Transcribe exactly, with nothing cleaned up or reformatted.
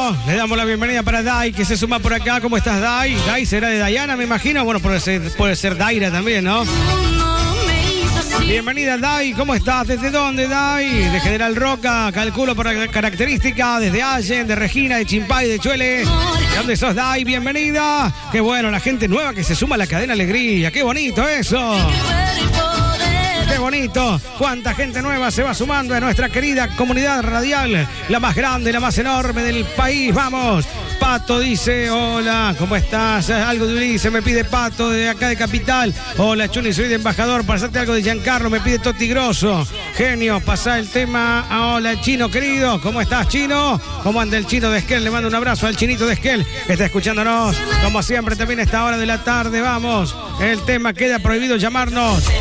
bueno, le damos la bienvenida para Dai, que se suma por acá. ¿Cómo estás, Dai? Dai será de Dayana, me imagino. Bueno, puede ser, puede ser Daira también, ¿no? Bienvenida, Dai. ¿Cómo estás? ¿Desde dónde, Dai? De General Roca, calculo por la característica. Desde Allen, de Regina, de Chimpay, de Chuele. ¿De dónde sos, Dai? Bienvenida. Qué bueno, la gente nueva que se suma a la cadena Alegría. Qué bonito eso. Qué bonito. Cuánta gente nueva se va sumando a nuestra querida comunidad radial. La más grande, la más enorme del país. Vamos. Pato dice, hola, ¿cómo estás? Algo de Ulises, me pide Pato de acá de Capital. Hola, Chuni, soy de embajador, pasate algo de Giancarlo, me pide Toti Grosso. Genio, pasá el tema. Hola, Chino querido, ¿cómo estás, Chino? ¿Cómo anda el Chino de Esquel? Le mando un abrazo al Chinito de Esquel, que está escuchándonos, como siempre, también a esta hora de la tarde. Vamos, el tema queda prohibido llamarnos.